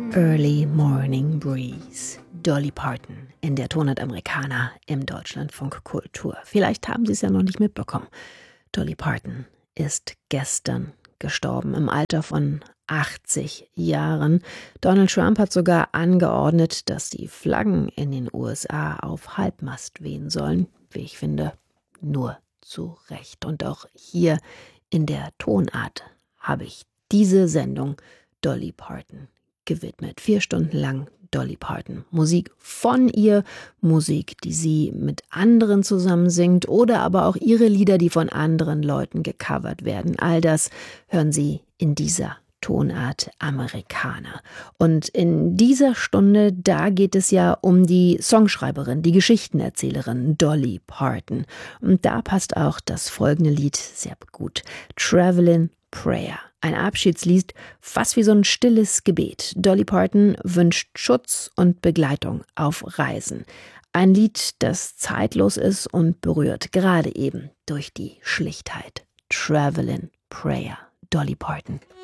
Early Morning Breeze. Dolly Parton in der Tonart Americana im Deutschlandfunk Kultur. Vielleicht haben Sie es ja noch nicht mitbekommen. Dolly Parton ist gestern gestorben im Alter von 80 Jahren. Donald Trump hat sogar angeordnet, dass die Flaggen in den USA auf Halbmast wehen sollen. Wie ich finde, nur zu Recht. Und auch hier in der Tonart habe ich diese Sendung Dolly Parton gewidmet. 4 Stunden lang Dolly Parton. Musik von ihr, Musik, die sie mit anderen zusammen singt oder aber auch ihre Lieder, die von anderen Leuten gecovert werden. All das hören Sie in dieser Tonart Americana. Und in dieser Stunde, da geht es ja um die Songschreiberin, die Geschichtenerzählerin Dolly Parton. Und da passt auch das folgende Lied sehr gut. Travelin' Prayer. Ein Abschiedslied, fast wie so ein stilles Gebet. Dolly Parton wünscht Schutz und Begleitung auf Reisen. Ein Lied, das zeitlos ist und berührt, gerade eben durch die Schlichtheit. Travelin' Prayer. Dolly Parton.